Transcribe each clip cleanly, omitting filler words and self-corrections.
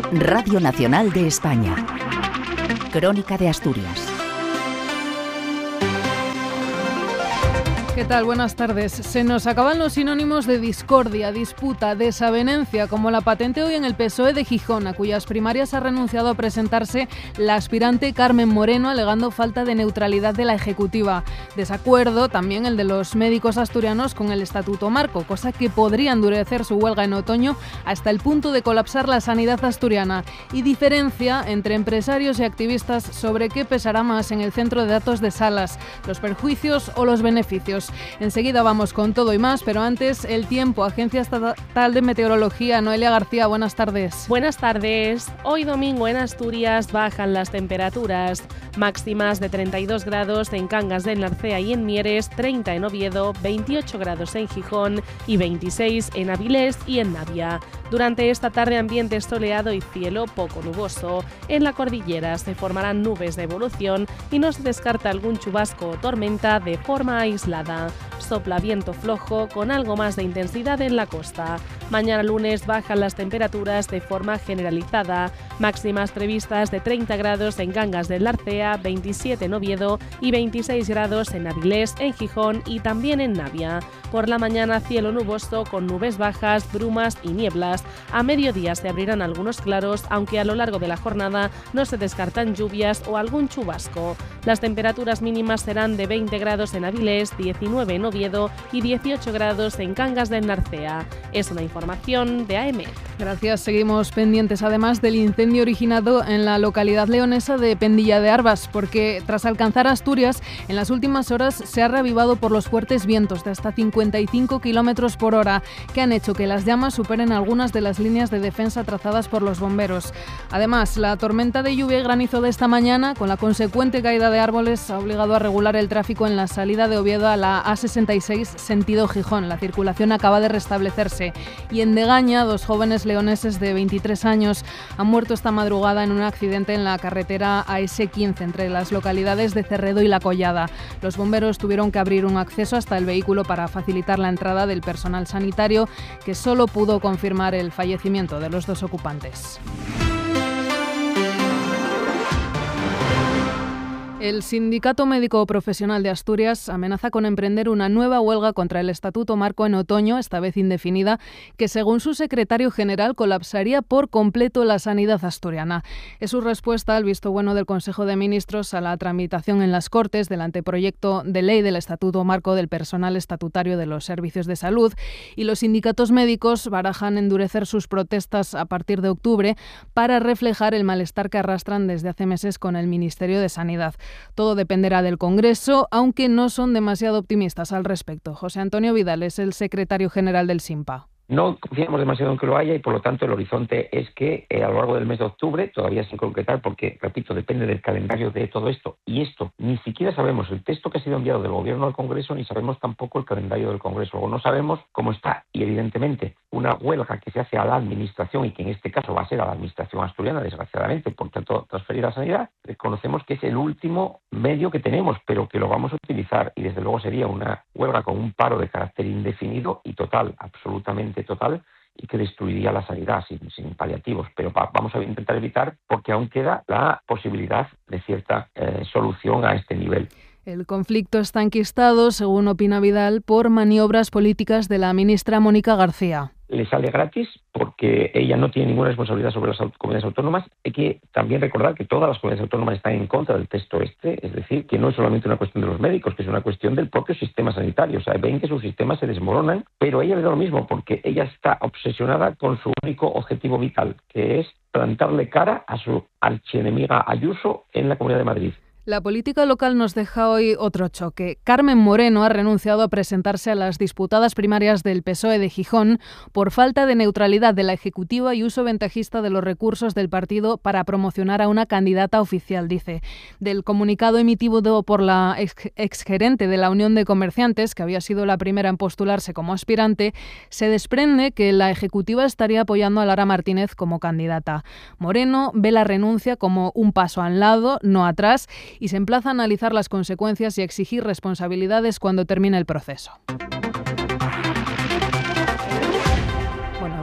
Radio Nacional de España. Crónica de Asturias. ¿Qué tal? Buenas tardes. Se nos acaban los sinónimos de discordia, disputa, desavenencia, como la patente hoy en el PSOE de Gijón, a cuyas primarias ha renunciado a presentarse la aspirante Carmen Moreno, alegando falta de neutralidad de la Ejecutiva. Desacuerdo también el de los médicos asturianos con el Estatuto Marco, cosa que podría endurecer su huelga en otoño hasta el punto de colapsar la sanidad asturiana. Y diferencia entre empresarios y activistas sobre qué pesará más en el centro de datos de Salas, los perjuicios o los beneficios. Enseguida vamos con todo y más, pero antes el tiempo. Agencia Estatal de Meteorología, Noelia García, buenas tardes. Buenas tardes. Hoy domingo en Asturias bajan las temperaturas. Máximas de 32 grados en Cangas de Narcea y en Mieres, 30 en Oviedo, 28 grados en Gijón y 26 en Avilés y en Navia. Durante esta tarde ambiente soleado y cielo poco nuboso. En la cordillera se formarán nubes de evolución y no se descarta algún chubasco o tormenta de forma aislada. Sopla viento flojo con algo más de intensidad en la costa. Mañana lunes bajan las temperaturas de forma generalizada. Máximas previstas de 30 grados en Cangas del Narcea, 27 en Oviedo y 26 grados en Avilés, en Gijón y también en Navia. Por la mañana cielo nuboso con nubes bajas, brumas y nieblas. A mediodía se abrirán algunos claros, aunque a lo largo de la jornada no se descartan lluvias o algún chubasco. Las temperaturas mínimas serán de 20 grados en Avilés, 19 en Oviedo y 18 grados en Cangas del Narcea. Es una información de AM. Gracias. Seguimos pendientes además del incendio originado en la localidad leonesa de Pendilla de Arbas, porque tras alcanzar Asturias, en las últimas horas se ha reavivado por los fuertes vientos de hasta 55 km por hora, que han hecho que las llamas superen algunas de las líneas de defensa trazadas por los bomberos. Además, la tormenta de lluvia y granizo de esta mañana, con la consecuente caída de árboles, ha obligado a regular el tráfico en la salida de Oviedo a la A66 sentido Gijón. La circulación acaba de restablecerse. Y en Degaña, 2 jóvenes leoneses de 23 años han muerto esta madrugada en un accidente en la carretera AS15 entre las localidades de Cerredo y La Collada. Los bomberos tuvieron que abrir un acceso hasta el vehículo para facilitar la entrada del personal sanitario, que solo pudo confirmar el fallecimiento de los 2 ocupantes. El Sindicato Médico Profesional de Asturias amenaza con emprender una nueva huelga contra el Estatuto Marco en otoño, esta vez indefinida, que según su secretario general colapsaría por completo la sanidad asturiana. Es su respuesta al visto bueno del Consejo de Ministros a la tramitación en las Cortes del anteproyecto de ley del Estatuto Marco del personal estatutario de los servicios de salud, y los sindicatos médicos barajan endurecer sus protestas a partir de octubre para reflejar el malestar que arrastran desde hace meses con el Ministerio de Sanidad. Todo dependerá del Congreso, aunque no son demasiado optimistas al respecto. José Antonio Vidal es el secretario general del SINPA. No confiamos demasiado en que lo haya y, por lo tanto, el horizonte es que a lo largo del mes de octubre, todavía sin concretar porque, repito, depende del calendario de todo esto. Y esto, ni siquiera sabemos el texto que ha sido enviado del Gobierno al Congreso, ni sabemos tampoco el calendario del Congreso. Luego no sabemos cómo está. Y, evidentemente, una huelga que se hace a la Administración y que en este caso va a ser a la Administración asturiana, desgraciadamente, por tanto, transferir a Sanidad, reconocemos que es el último medio que tenemos, pero que lo vamos a utilizar. Y, desde luego, sería una huelga con un paro de carácter indefinido y total, absolutamente total, y que destruiría la sanidad sin paliativos, pero vamos a intentar evitar, porque aún queda la posibilidad de cierta solución a este nivel. El conflicto está enquistado, según opina Vidal, por maniobras políticas de la ministra Mónica García. Le sale gratis porque ella no tiene ninguna responsabilidad sobre las comunidades autónomas. Hay que también recordar que todas las comunidades autónomas están en contra del texto este, es decir, que no es solamente una cuestión de los médicos, que es una cuestión del propio sistema sanitario. O sea, ven que sus sistemas se desmoronan, pero a ella le da lo mismo porque ella está obsesionada con su único objetivo vital, que es plantarle cara a su archienemiga Ayuso en la Comunidad de Madrid. La política local nos deja hoy otro choque. Carmen Moreno ha renunciado a presentarse a las disputadas primarias del PSOE de Gijón por falta de neutralidad de la Ejecutiva y uso ventajista de los recursos del partido para promocionar a una candidata oficial, dice. Del comunicado emitido por la exgerente de la Unión de Comerciantes, que había sido la primera en postularse como aspirante, se desprende que la Ejecutiva estaría apoyando a Lara Martínez como candidata. Moreno ve la renuncia como un paso al lado, no atrás, y se emplaza a analizar las consecuencias y a exigir responsabilidades cuando termine el proceso.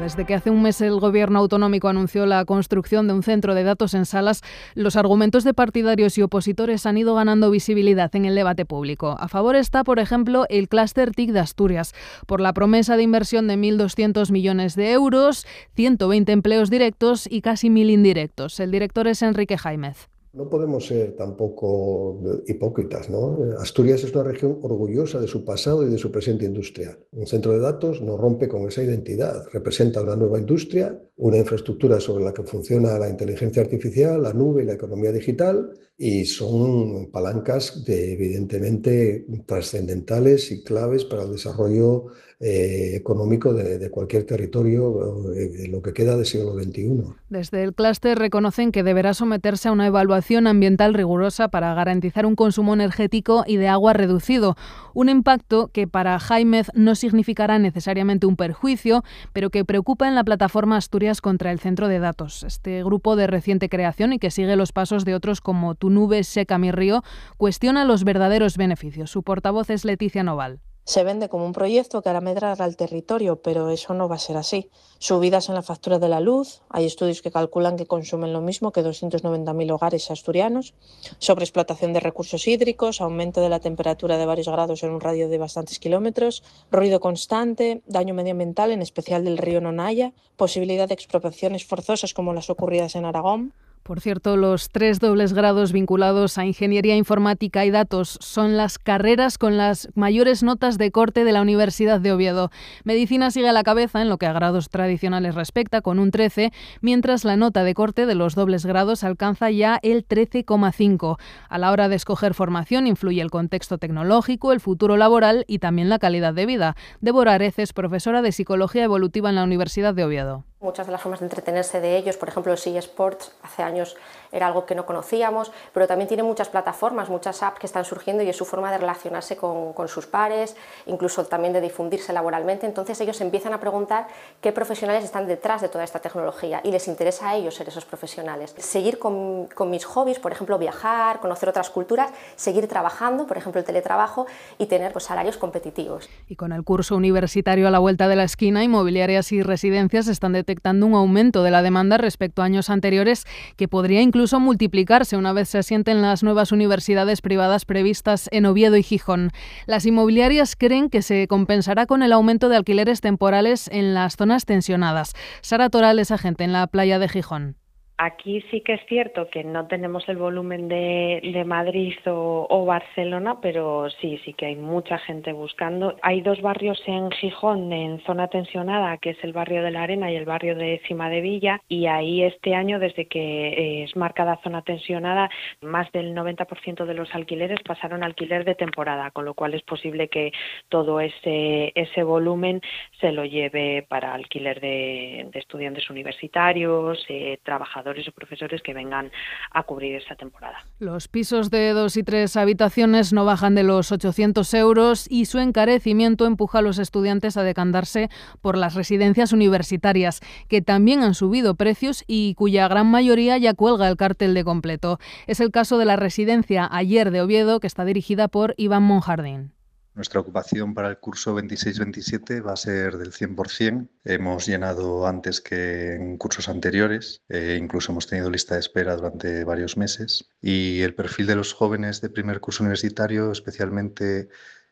Desde que hace un mes el Gobierno autonómico anunció la construcción de un centro de datos en Salas, los argumentos de partidarios y opositores han ido ganando visibilidad en el debate público. A favor está, por ejemplo, el clúster TIC de Asturias, por la promesa de inversión de 1.200 millones de euros, 120 empleos directos y casi 1.000 indirectos. El director es Enrique Jaimez. No podemos ser tampoco hipócritas, ¿no? Asturias es una región orgullosa de su pasado y de su presente industrial. Un centro de datos no rompe con esa identidad. Representa una nueva industria, una infraestructura sobre la que funciona la inteligencia artificial, la nube y la economía digital, y son palancas evidentemente trascendentales y claves para el desarrollo económico de cualquier territorio en lo que queda del siglo XXI. Desde el clúster reconocen que deberá someterse a una evaluación ambiental rigurosa para garantizar un consumo energético y de agua reducido, un impacto que para Jaimez no significará necesariamente un perjuicio, pero que preocupa en la plataforma Asturias contra el Centro de Datos. Este grupo de reciente creación y que sigue los pasos de otros como Tu Nube, Seca Mi Río, cuestiona los verdaderos beneficios. Su portavoz es Leticia Noval. Se vende como un proyecto que hará medrar al territorio, pero eso no va a ser así. Subidas en la factura de la luz, hay estudios que calculan que consumen lo mismo que 290.000 hogares asturianos, sobreexplotación de recursos hídricos, aumento de la temperatura de varios grados en un radio de bastantes kilómetros, ruido constante, daño medioambiental, en especial del río Nonaya, posibilidad de expropiaciones forzosas como las ocurridas en Aragón. Por cierto, los 3 dobles grados vinculados a Ingeniería Informática y Datos son las carreras con las mayores notas de corte de la Universidad de Oviedo. Medicina sigue a la cabeza en lo que a grados tradicionales respecta, con un 13, mientras la nota de corte de los dobles grados alcanza ya el 13,5. A la hora de escoger formación influye el contexto tecnológico, el futuro laboral y también la calidad de vida. Débora Areces, profesora de Psicología Evolutiva en la Universidad de Oviedo. Muchas de las formas de entretenerse de ellos, por ejemplo, el eSports, hace años era algo que no conocíamos, pero también tiene muchas plataformas, muchas apps que están surgiendo y es su forma de relacionarse con sus pares, incluso también de difundirse laboralmente. Entonces ellos empiezan a preguntar qué profesionales están detrás de toda esta tecnología y les interesa a ellos ser esos profesionales. Seguir con mis hobbies, por ejemplo, viajar, conocer otras culturas, seguir trabajando, por ejemplo, el teletrabajo y tener salarios competitivos. Y con el curso universitario a la vuelta de la esquina, inmobiliarias y residencias están detectando un aumento de la demanda respecto a años anteriores que podría incluso multiplicarse una vez se asienten las nuevas universidades privadas previstas en Oviedo y Gijón. Las inmobiliarias creen que se compensará con el aumento de alquileres temporales en las zonas tensionadas. Sara Toral es agente en la playa de Gijón. Aquí sí que es cierto que no tenemos el volumen de Madrid o Barcelona, pero sí que hay mucha gente buscando. Hay 2 barrios en Gijón, en zona tensionada, que es el barrio de la Arena y el barrio de Cima de Villa, y ahí este año, desde que es marcada zona tensionada, más del 90% de los alquileres pasaron a alquiler de temporada, con lo cual es posible que todo ese volumen se lo lleve para alquiler de estudiantes universitarios, trabajadores o profesores que vengan a cubrir esta temporada. Los pisos de 2 y 3 habitaciones no bajan de los 800 euros y su encarecimiento empuja a los estudiantes a decantarse por las residencias universitarias, que también han subido precios y cuya gran mayoría ya cuelga el cartel de completo. Es el caso de la residencia Ayer de Oviedo, que está dirigida por Iván Monjardín. Nuestra ocupación para el curso 26-27 va a ser del 100%. Hemos llenado antes que en cursos anteriores, incluso hemos tenido lista de espera durante varios meses. Y el perfil de los jóvenes de primer curso universitario, especialmente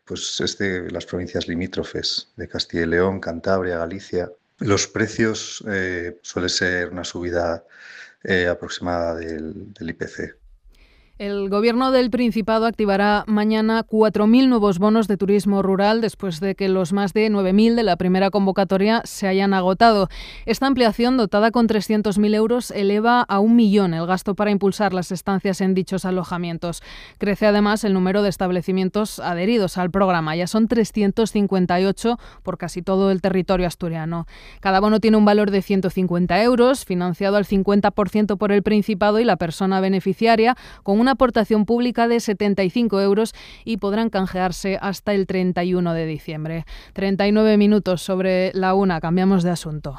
es de las provincias limítrofes de Castilla y León, Cantabria, Galicia. Los precios suele ser una subida aproximada del IPC. El Gobierno del Principado activará mañana 4.000 nuevos bonos de turismo rural después de que los más de 9.000 de la primera convocatoria se hayan agotado. Esta ampliación, dotada con 300.000 euros, eleva a 1 millón el gasto para impulsar las estancias en dichos alojamientos. Crece además el número de establecimientos adheridos al programa. Ya son 358 por casi todo el territorio asturiano. Cada bono tiene un valor de 150 euros, financiado al 50% por el Principado y la persona beneficiaria, con una aportación pública de 75 euros y podrán canjearse hasta el 31 de diciembre. 39 minutos sobre la 1, cambiamos de asunto.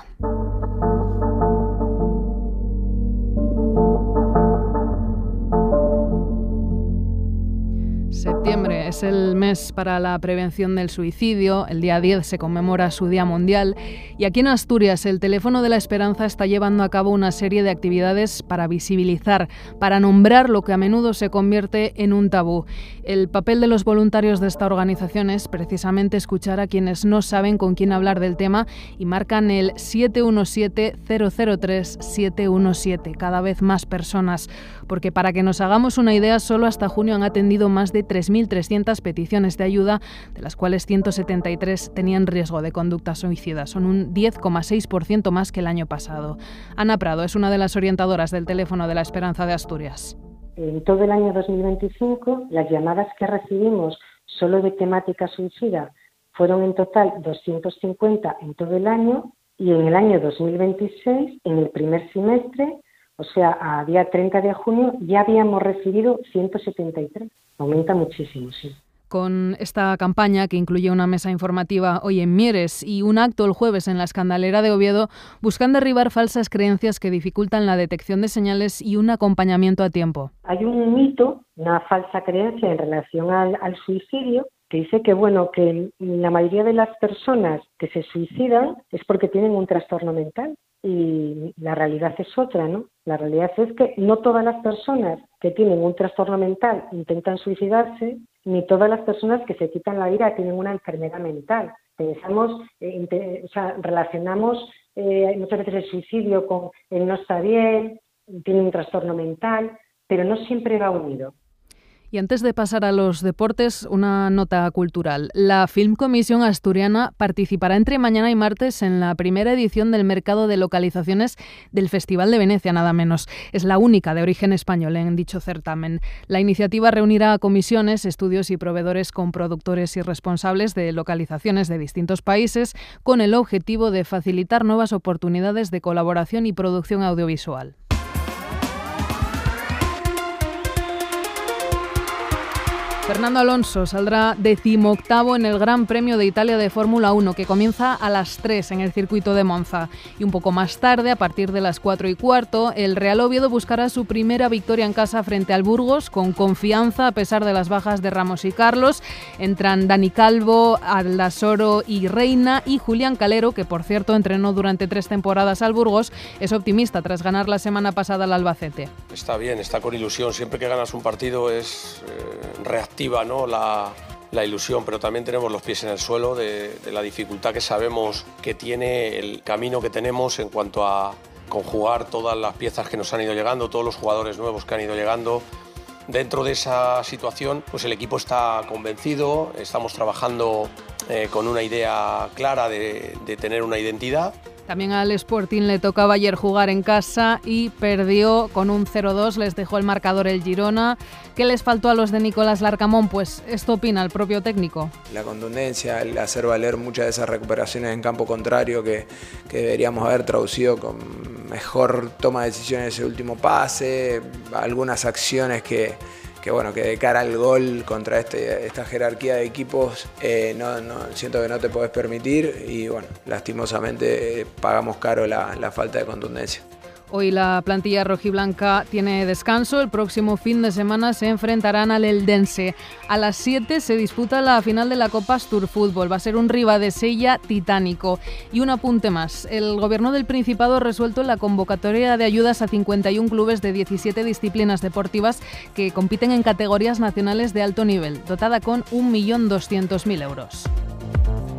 Septiembre Es el mes para la prevención del suicidio, el día 10 se conmemora su Día Mundial y aquí en Asturias el Teléfono de la Esperanza está llevando a cabo una serie de actividades para visibilizar, para nombrar lo que a menudo se convierte en un tabú. El papel de los voluntarios de esta organización es precisamente escuchar a quienes no saben con quién hablar del tema y marcan el 717-003-717, cada vez más personas, porque para que nos hagamos una idea, solo hasta junio han atendido más de 3.300 peticiones de ayuda, de las cuales 173 tenían riesgo de conducta suicida. Son un 10,6% más que el año pasado. Ana Prado es una de las orientadoras del Teléfono de la Esperanza de Asturias. En todo el año 2025, las llamadas que recibimos solo de temática suicida fueron en total 250 en todo el año, y en el año 2026, en el primer semestre, o sea, a día 30 de junio, ya habíamos recibido 173. Aumenta muchísimo, sí. Con esta campaña, que incluye una mesa informativa hoy en Mieres y un acto el jueves en la Escandalera de Oviedo, buscan derribar falsas creencias que dificultan la detección de señales y un acompañamiento a tiempo. Hay un mito, una falsa creencia en relación al suicidio, que dice que la mayoría de las personas que se suicidan es porque tienen un trastorno mental. Y la realidad es otra, ¿no? La realidad es que no todas las personas que tienen un trastorno mental intentan suicidarse, ni todas las personas que se quitan la vida tienen una enfermedad mental. Relacionamos muchas veces el suicidio con él no está bien, tiene un trastorno mental, pero no siempre va unido. Y antes de pasar a los deportes, una nota cultural. La Film Commission asturiana participará entre mañana y martes en la primera edición del mercado de localizaciones del Festival de Venecia, nada menos. Es la única de origen español en dicho certamen. La iniciativa reunirá a comisiones, estudios y proveedores con productores y responsables de localizaciones de distintos países, con el objetivo de facilitar nuevas oportunidades de colaboración y producción audiovisual. Fernando Alonso saldrá 18º en el Gran Premio de Italia de Fórmula 1, que comienza a las 3 en el circuito de Monza. Y un poco más tarde, a partir de las 4:15, el Real Oviedo buscará su primera victoria en casa frente al Burgos, con confianza a pesar de las bajas de Ramos y Carlos. Entran Dani Calvo, Aldasoro y Reina, y Julián Calero, que por cierto entrenó durante 3 temporadas al Burgos, es optimista tras ganar la semana pasada al Albacete. Está bien, está con ilusión. Siempre que ganas un partido es reactiva, ¿no? la ilusión, pero también tenemos los pies en el suelo de la dificultad que sabemos que tiene el camino que tenemos en cuanto a conjugar todas las piezas que nos han ido llegando, todos los jugadores nuevos que han ido llegando. Dentro de esa situación, pues el equipo está convencido, estamos trabajando con una idea clara de tener una identidad. También al Sporting le tocaba ayer jugar en casa y perdió con un 0-2, les dejó el marcador el Girona. ¿Qué les faltó a los de Nicolás Larcamón? Pues esto opina el propio técnico. La contundencia, el hacer valer muchas de esas recuperaciones en campo contrario que deberíamos haber traducido con mejor toma de decisiones en ese último pase, algunas acciones que de cara al gol contra esta jerarquía de equipos siento que no te podés permitir y lastimosamente pagamos caro la falta de contundencia. Hoy la plantilla rojiblanca tiene descanso. El próximo fin de semana se enfrentarán al Eldense. A las 7 se disputa la final de la Copa Asturfútbol. Va a ser un Ribadesella titánico. Y un apunte más. El Gobierno del Principado ha resuelto la convocatoria de ayudas a 51 clubes de 17 disciplinas deportivas que compiten en categorías nacionales de alto nivel, dotada con 1.200.000 euros.